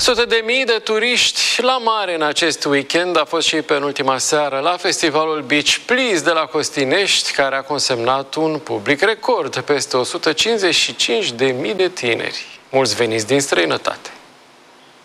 Sute de mii de turiști la mare în acest weekend, a fost și penultima seară la festivalul Beach Please de la Costinești, care a consemnat un public record, peste 155.000 de tineri, mulți veniți din străinătate.